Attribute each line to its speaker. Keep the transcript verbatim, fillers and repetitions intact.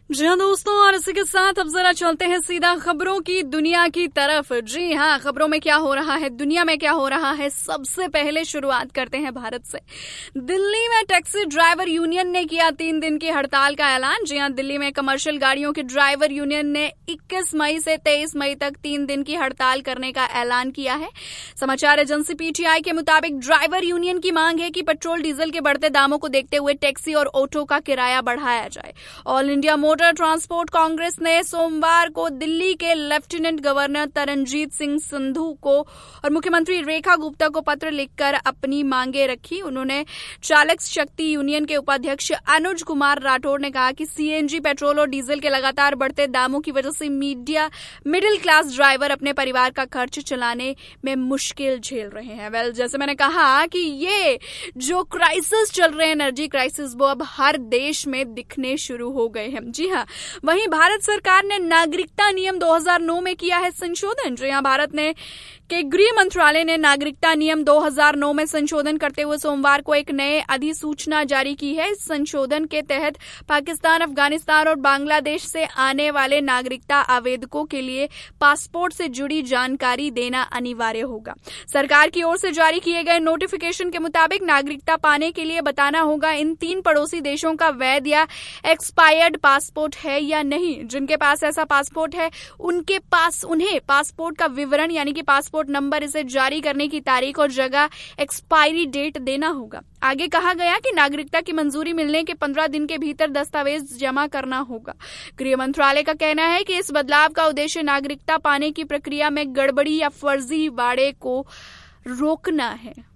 Speaker 1: जी हाँ दोस्तों, और इसी के साथ अब जरा चलते हैं सीधा खबरों की दुनिया की तरफ। जी हाँ, खबरों में क्या हो रहा है, दुनिया में क्या हो रहा है, सबसे पहले शुरुआत करते हैं भारत से। दिल्ली में टैक्सी ड्राइवर यूनियन ने किया तीन दिन की हड़ताल का ऐलान। जी हाँ, दिल्ली में कमर्शियल गाड़ियों के ड्राइवर यूनियन ने इक्कीस मई से तेईस मई तक तीन दिन की हड़ताल करने का ऐलान किया है। समाचार एजेंसी पीटीआई के मुताबिक ड्राइवर यूनियन की मांग है कि पेट्रोल डीजल के बढ़ते दामों को देखते हुए टैक्सी और ऑटो का किराया बढ़ाया जाए। All India motor transport Congress ने सोमवार को दिल्ली के लेफ्टिनेंट गवर्नर तरनजीत सिंह संधू को और मुख्यमंत्री रेखा गुप्ता को पत्र लिखकर अपनी मांगे रखी। उन्होंने चालक शक्ति यूनियन के उपाध्यक्ष अनुज कुमार राठौड़ ने कहा कि सीएनजी, पेट्रोल और डीजल के लगातार बढ़ते दामों की वजह से मीडिया मिडिल क्लास ड्राइवर अपने परिवार का खर्च चलाने में मुश्किल झेल रहे हैं। वेल, जैसे मैंने कहा कि ये जो क्राइसिस चल रहे हैं, एनर्जी क्राइसिस, वो अब हर देश में दिखने शुरू हो गए हैं। जी हाँ, वहीं भारत सरकार ने नागरिकता नियम दो हज़ार नौ में किया है संशोधन। जी हाँ, भारत ने के गृह मंत्रालय ने नागरिकता नियम दो हज़ार नौ में संशोधन करते हुए सोमवार को एक नए अधिसूचना जारी की है। इस संशोधन के तहत पाकिस्तान, अफगानिस्तान और बांग्लादेश से आने वाले नागरिकता आवेदकों के लिए पासपोर्ट से जुड़ी जानकारी देना अनिवार्य होगा। सरकार की ओर से जारी किए गए नोटिफिकेशन के मुताबिक नागरिकता पाने के लिए बताना होगा इन तीन पड़ोसी देशों का वैध या एक्सपायर्ड पासपोर्ट है या नहीं। जिनके पास ऐसा पासपोर्ट है, उनके पास उन्हें पासपोर्ट का विवरण यानी कि पासपोर्ट नंबर, इसे जारी करने की तारीख और जगह, एक्सपायरी डेट देना होगा। आगे कहा गया कि नागरिकता की मंजूरी मिलने के पंद्रह दिन के भीतर दस्तावेज जमा करना होगा। गृह मंत्रालय का कहना है कि इस बदलाव का उद्देश्य नागरिकता पाने की प्रक्रिया में गड़बड़ी या फर्जीवाड़े को रोकना है।